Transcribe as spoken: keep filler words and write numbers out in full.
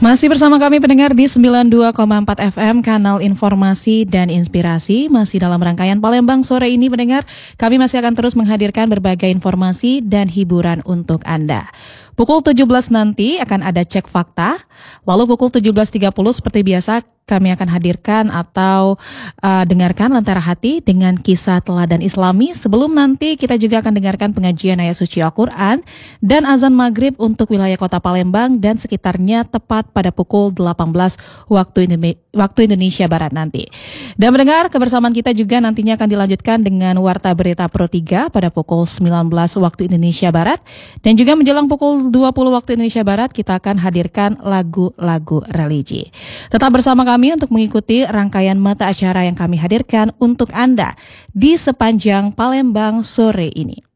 Masih bersama kami pendengar di sembilan puluh dua koma empat F M, kanal informasi dan inspirasi. Masih dalam rangkaian Palembang sore ini pendengar, kami masih akan terus menghadirkan berbagai informasi dan hiburan untuk Anda. Pukul tujuh belas nanti akan ada cek fakta, lalu pukul tujuh belas tiga puluh seperti biasa kami akan hadirkan atau uh, dengarkan Lentera Hati dengan kisah teladan Islami. Sebelum nanti kita juga akan dengarkan pengajian ayat suci Al-Quran dan azan maghrib untuk wilayah kota Palembang dan sekitarnya tepat pada pukul delapan belas waktu Indonesia, waktu Indonesia Barat nanti. Dan mendengar kebersamaan kita juga nantinya akan dilanjutkan dengan Warta Berita Pro tiga pada pukul sembilan belas waktu Indonesia Barat. Dan juga menjelang pukul dua puluh waktu Indonesia Barat kita akan hadirkan lagu-lagu religi. Tetap bersama kami kami untuk mengikuti rangkaian mata acara yang kami hadirkan untuk Anda di sepanjang Palembang sore ini.